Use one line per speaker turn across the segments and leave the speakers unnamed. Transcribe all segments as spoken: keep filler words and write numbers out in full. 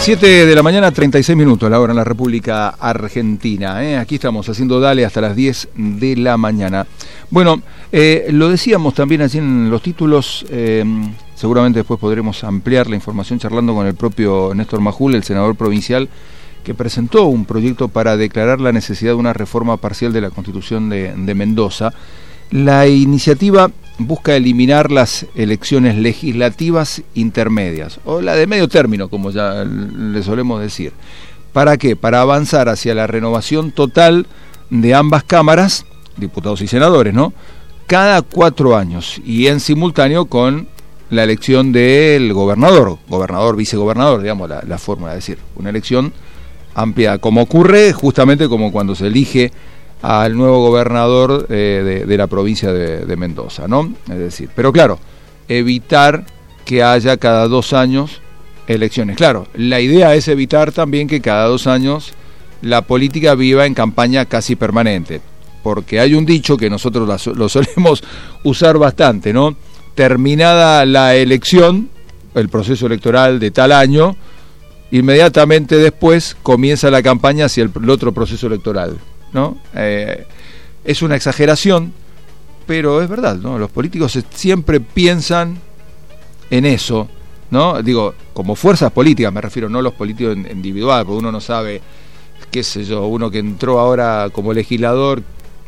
siete de la mañana, treinta y seis minutos, la hora en la República Argentina. ¿eh? Aquí estamos haciendo Dale hasta las diez de la mañana. Bueno, eh, lo decíamos también allí en los títulos, eh, seguramente después podremos ampliar la información charlando con el propio Néstor Majul, el senador provincial, que presentó un proyecto para declarar la necesidad de una reforma parcial de la Constitución de, de Mendoza. La iniciativa busca eliminar las elecciones legislativas intermedias, o la de medio término, como ya le solemos decir. ¿Para qué? Para avanzar hacia la renovación total de ambas cámaras, diputados y senadores, ¿no? Cada cuatro años, y en simultáneo con la elección del gobernador, gobernador, vicegobernador, digamos, la, la forma de decir. Una elección amplia, como ocurre justamente como cuando se elige al nuevo gobernador eh, de, de la provincia de, de Mendoza, ¿no? Es decir, pero claro, evitar que haya cada dos años elecciones. Claro, la idea es evitar también que cada dos años la política viva en campaña casi permanente, porque hay un dicho que nosotros la, lo solemos usar bastante, ¿no? Terminada la elección, el proceso electoral de tal año, inmediatamente después comienza la campaña hacia el, el otro proceso electoral, ¿no? Eh, es una exageración, pero es verdad, ¿no? Los políticos siempre piensan en eso, ¿no? Digo, como fuerzas políticas me refiero, no los políticos individuales, porque uno no sabe, qué sé yo, uno que entró ahora como legislador,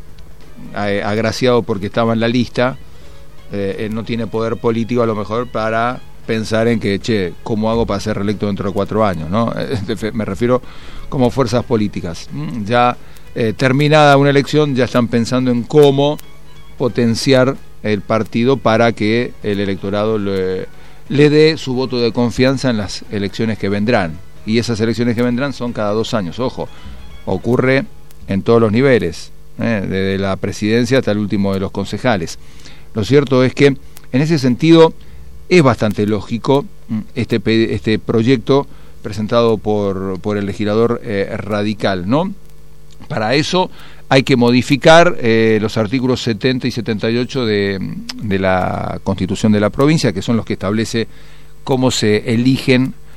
eh, agraciado porque estaba en la lista, eh, no tiene poder político a lo mejor para pensar en que, che, ¿cómo hago para ser reelecto dentro de cuatro años? ¿No? Me refiero como fuerzas políticas. Ya eh, terminada una elección, ya están pensando en cómo potenciar el partido para que el electorado le, le dé su voto de confianza en las elecciones que vendrán. Y esas elecciones que vendrán son cada dos años. Ojo, ocurre en todos los niveles, ¿eh? Desde la presidencia hasta el último de los concejales. Lo cierto es que, en ese sentido, es bastante lógico este, este proyecto presentado por, por el legislador eh, radical, ¿no? Para eso hay que modificar eh, los artículos setenta y setenta y ocho de, de la Constitución de la provincia, que son los que establece cómo se eligen